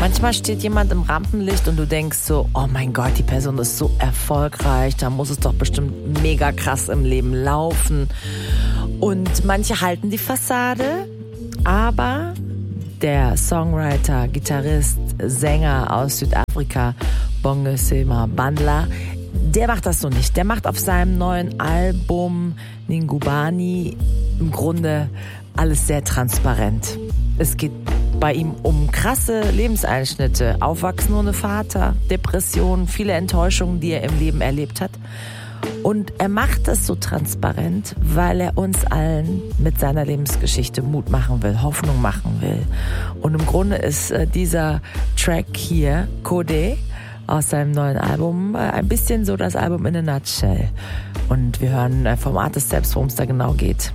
Manchmal steht jemand im Rampenlicht und du denkst so, oh mein Gott, die Person ist so erfolgreich, da muss es doch bestimmt mega krass im Leben laufen. Und manche halten die Fassade, aber der Songwriter, Gitarrist, Sänger aus Südafrika, Bongesema Bandla, der macht das so nicht. Der macht auf seinem neuen Album Ningubani im Grunde alles sehr transparent. Es geht bei ihm um krasse Lebenseinschnitte, Aufwachsen ohne Vater, Depressionen, viele Enttäuschungen, die er im Leben erlebt hat. Und er macht es so transparent, weil er uns allen mit seiner Lebensgeschichte Mut machen will, Hoffnung machen will. Und im Grunde ist dieser Track hier, Code, aus seinem neuen Album, ein bisschen so das Album in a nutshell. Und wir hören vom Artist selbst, worum es da genau geht.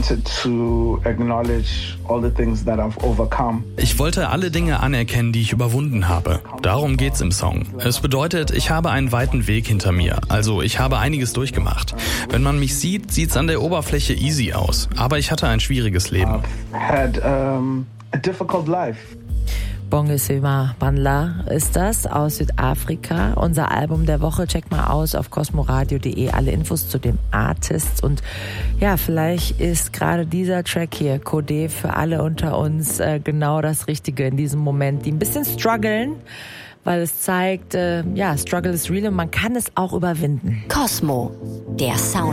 Ich wollte alle Dinge anerkennen, die ich überwunden habe. Darum geht's im Song. Es bedeutet, ich habe einen weiten Weg hinter mir. Also ich habe einiges durchgemacht. Wenn man mich sieht, sieht's an der Oberfläche easy aus. Aber ich hatte ein schwieriges Leben. Bongesema Bandla ist das aus Südafrika. Unser Album der Woche, check mal aus auf cosmoradio.de, alle Infos zu dem Artist. Und ja, vielleicht ist gerade dieser Track hier, Code, für alle unter uns genau das Richtige in diesem Moment, die ein bisschen strugglen, weil es zeigt, Struggle is real und man kann es auch überwinden. Cosmo, der Sound.